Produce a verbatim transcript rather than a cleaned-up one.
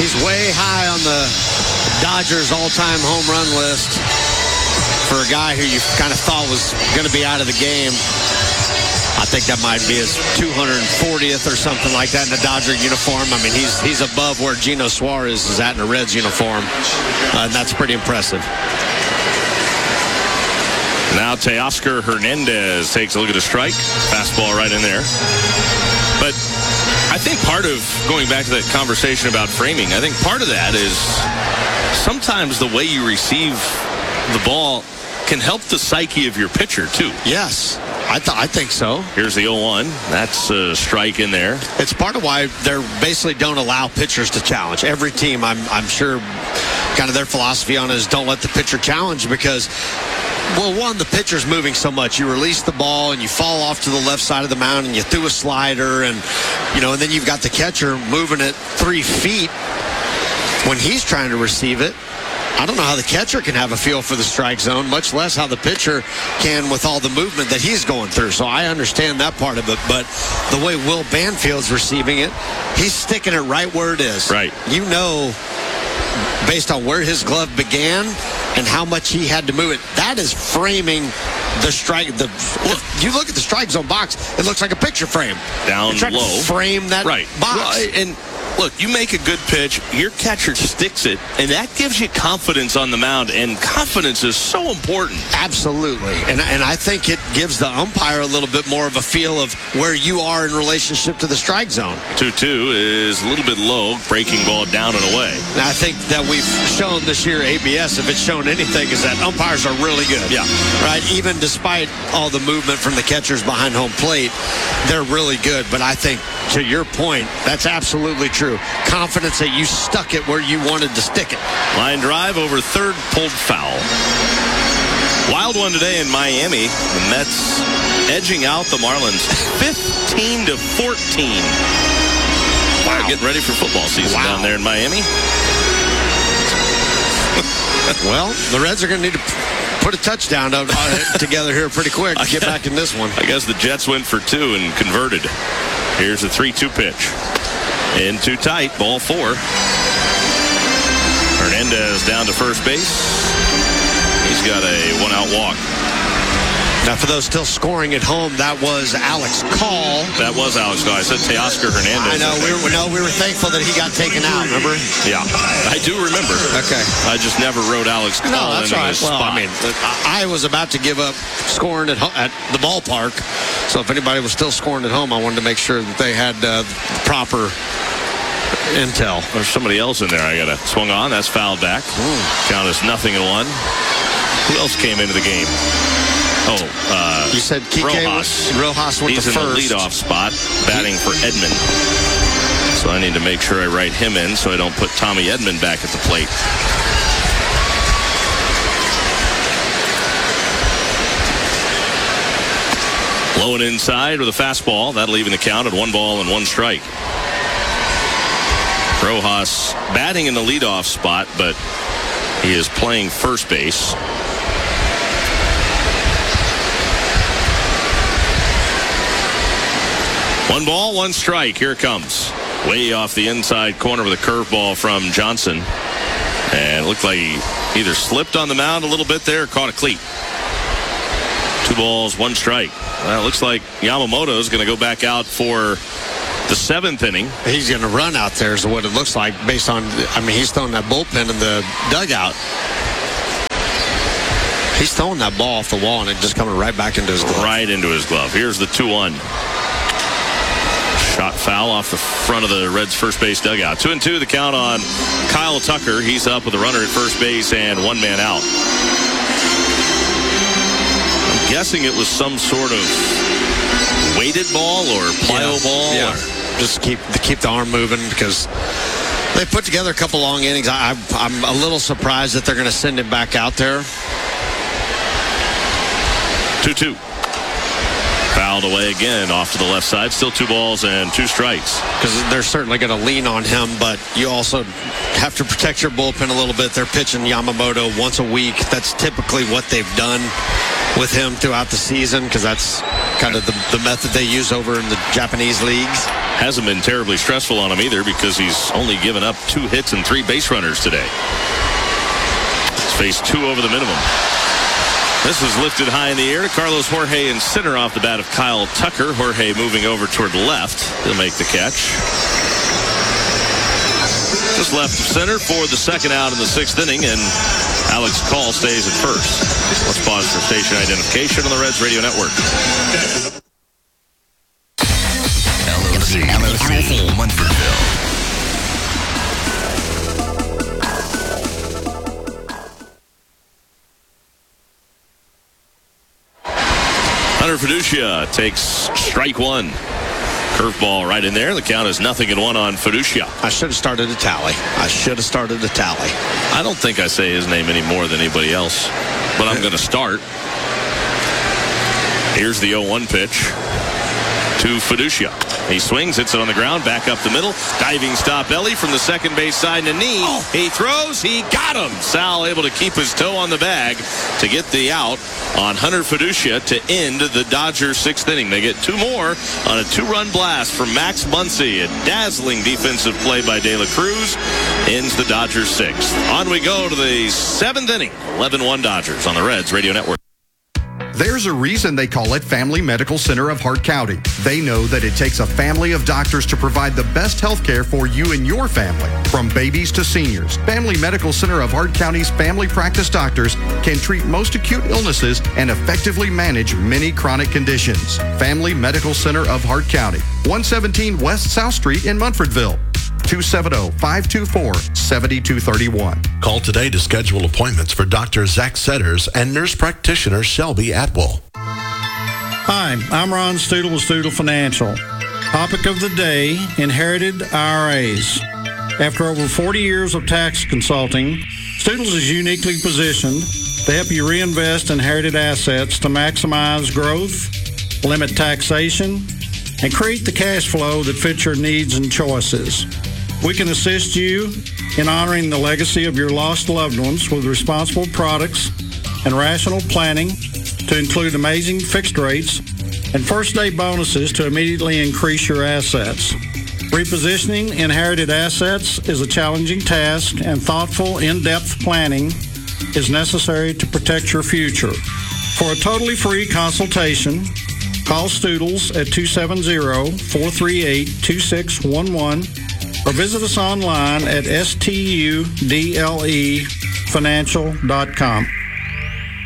He's way high on the Dodgers all-time home run list for a guy who you kind of thought was going to be out of the game. I think that might be his two hundred fortieth or something like that in the Dodger uniform. I mean, he's he's above where Gino Suarez is at in a Reds uniform, uh, and that's pretty impressive. Now Teoscar Hernandez takes a look at a strike. Fastball right in there. But I think part of, going back to that conversation about framing, I think part of that is sometimes the way you receive the ball can help the psyche of your pitcher, too. Yes, I, th- I think so. Here's the oh one. That's a strike in there. It's part of why they basically don't allow pitchers to challenge. Every team, I'm, I'm sure, kind of their philosophy on it is don't let the pitcher challenge because, well, one, the pitcher's moving so much. You release the ball and you fall off to the left side of the mound and you threw a slider and, you know, and then you've got the catcher moving it three feet when he's trying to receive it. I don't know how the catcher can have a feel for the strike zone, much less how the pitcher can with all the movement that he's going through. So I understand that part of it, but the way Will Banfield's receiving it, he's sticking it right where it is. Right. You know, based on where his glove began and how much he had to move it, that is framing the strike. The look, you look at the strike zone box, it looks like a picture frame. Down They're trying low. to frame that right. box. Well, and look, you make a good pitch, your catcher sticks it, and that gives you confidence on the mound, and confidence is so important. Absolutely. And, and I think it gives the umpire a little bit more of a feel of where you are in relationship to the strike zone. two two is a little bit low, breaking ball down and away. Now, I think that we've shown this year, A B S, if it's shown anything, is that umpires are really good. Yeah. Right? Even despite all the movement from the catchers behind home plate, they're really good. But I think, to your point, that's absolutely true. Confidence that you stuck it where you wanted to stick it. Line drive over third, pulled foul. Wild one today in Miami. The Mets edging out the Marlins fifteen to fourteen. Wow. Getting ready for football season Wow. down there in Miami. Well, the Reds are going to need to put a touchdown together here pretty quick to get back in this one. I guess the Jets went for two and converted. Here's a three two pitch. In too tight, ball four. Hernandez down to first base. He's got a one-out walk. Now, for those still scoring at home, that was Alex Call. That was Alex Call. I said Teoscar Hernandez. I know. We were, no, we were thankful that he got taken out, remember? Yeah, I do remember. Okay. I just never wrote Alex Call No, that's into right. his Well, spot. I mean, I was about to give up scoring at, ho- at the ballpark. So if anybody was still scoring at home, I wanted to make sure that they had uh, proper intel. There's somebody else in there I got to swung on. That's fouled back. Ooh. Count is nothing and one. Who else came into the game? Oh, uh, You said Kike Rojas. Rojas went He's to in first. the leadoff spot, batting for Edman. So I need to make sure I write him in so I don't put Tommy Edman back at the plate. Low and inside with a fastball. That'll even the count at one ball and one strike. Rojas batting in the leadoff spot, but he is playing first base. One ball, one strike. Here it comes. Way off the inside corner with a curveball from Johnson. And it looked like he either slipped on the mound a little bit there or caught a cleat. Two balls, one strike. Well, it looks like Yamamoto is going to go back out for the seventh inning. He's going to run out there is what it looks like based on, I mean, he's throwing that bullpen in the dugout. He's throwing that ball off the wall and it just coming right back into his glove. Right into his glove. Here's the two one. Shot foul off the front of the Reds' first base dugout. Two and two, the count on Kyle Tucker. He's up with a runner at first base and one man out. I'm guessing it was some sort of weighted ball or plyo yeah. ball. Yeah. Or... Just keep keep the arm moving because they put together a couple long innings. I, I'm a little surprised that they're going to send him back out there. two two. Fouled away again off to the left side. Still two balls and two strikes. Because they're certainly going to lean on him, but you also have to protect your bullpen a little bit. They're pitching Yamamoto once a week. That's typically what they've done with him throughout the season because that's kind of the, the method they use over in the Japanese leagues. Hasn't been terribly stressful on him either because he's only given up two hits and three base runners today. He's faced two over the minimum. This is lifted high in the air to Carlos Jorge in center off the bat of Kyle Tucker. Jorge moving over toward the left. He'll make the catch. Just left center for the second out in the sixth inning, and Alex Call stays at first. Let's pause for station identification on the Reds Radio Network. L O C, L O C, Munfordville. Hunter Fiducia takes strike one. Curveball right in there. The count is nothing and one on Fiducia. I should have started a tally. I should have started a tally. I don't think I say his name any more than anybody else, but I'm going to start. Here's the oh one pitch to Fiducia. He swings, hits it on the ground, back up the middle. Diving stop Ellie from the second base side to knee. Oh. He throws, he got him. Sal able to keep his toe on the bag to get the out on Hunter Fiducia to end the Dodgers sixth inning. They get two more on a two-run blast from Max Muncy. A dazzling defensive play by De La Cruz ends the Dodgers sixth. On we go to the seventh inning. eleven one Dodgers on the Reds Radio Network. There's a reason they call it Family Medical Center of Hart County. They know that it takes a family of doctors to provide the best health care for you and your family. From babies to seniors, Family Medical Center of Hart County's family practice doctors can treat most acute illnesses and effectively manage many chronic conditions. Family Medical Center of Hart County, one seventeen West South Street in Munfordville. two seven zero, five two four, seven two three one. Call today to schedule appointments for Doctor Zach Setters and nurse practitioner Shelby Atwell. Hi, I'm Ron Studel with Studel Financial. Topic of the day, inherited I R As. After over forty years of tax consulting, Studels is uniquely positioned to help you reinvest inherited assets to maximize growth, limit taxation, and create the cash flow that fits your needs and choices. We can assist you in honoring the legacy of your lost loved ones with responsible products and rational planning to include amazing fixed rates and first-day bonuses to immediately increase your assets. Repositioning inherited assets is a challenging task, and thoughtful, in-depth planning is necessary to protect your future. For a totally free consultation, call Studels at two seven zero, four three eight, two six one one or visit us online at studle financial dot com.